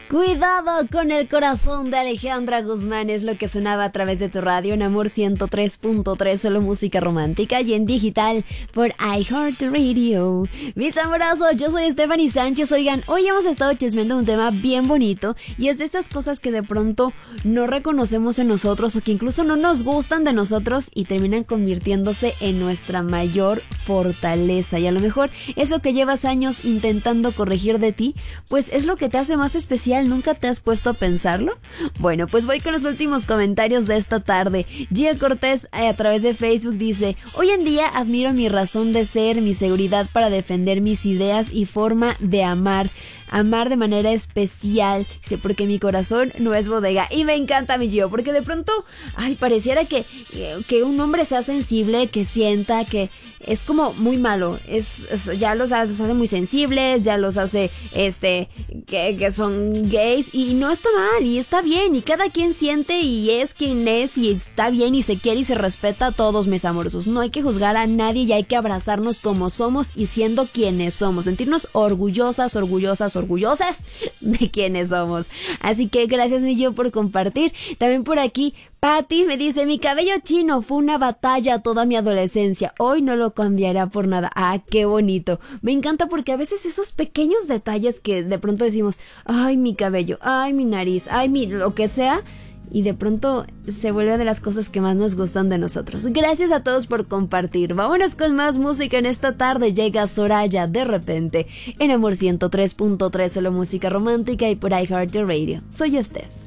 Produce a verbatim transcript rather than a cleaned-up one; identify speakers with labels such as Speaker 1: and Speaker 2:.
Speaker 1: Cuidado con el corazón de Alejandra Guzmán es lo que sonaba a través de tu radio en Amor ciento tres punto tres, solo música romántica y en digital por iHeartRadio. Mis amorazos, yo soy Stephanie Sánchez. Oigan, hoy hemos estado chismeando un tema bien bonito y es de estas cosas que de pronto no reconocemos en nosotros o que incluso no nos gustan de nosotros y terminan convirtiéndose en nuestra mayor fortaleza. Y a lo mejor eso que llevas años intentando corregir de ti, pues es lo que te hace más especial. ¿Nunca te has puesto a pensarlo? Bueno, pues voy con los últimos comentarios de esta tarde. Gia Cortés a través de Facebook dice: hoy en día admiro mi razón de ser, mi seguridad para defender mis ideas y forma de amar. Amar de manera especial, dice, porque mi corazón no es bodega. Y me encanta mi Gio, porque de pronto, ay, pareciera que, que un hombre sea sensible, que sienta, que es como muy malo. Es, es ya los, los hace muy sensibles, ya los hace, este, que, que son gays. Y no está mal, y está bien. Y cada quien siente y es quien es, y está bien, y se quiere y se respeta a todos, mis amorosos. No hay que juzgar a nadie y hay que abrazarnos como somos y siendo quienes somos. Sentirnos orgullosas, orgullosas, orgullosas de quienes somos. Así que gracias, mi Gio, por compartir. También por aquí Patty me dice: mi cabello chino fue una batalla toda mi adolescencia, hoy no lo cambiará por nada. Ah, qué bonito. Me encanta porque a veces esos pequeños detalles que de pronto decimos, ay, mi cabello, ay, mi nariz, ay, mi lo que sea, y de pronto se vuelve de las cosas que más nos gustan de nosotros. Gracias a todos por compartir. Vámonos con más música en esta tarde. Llega Soraya de repente en Amor ciento tres punto tres, solo música romántica y por iHeartRadio. Soy Steph.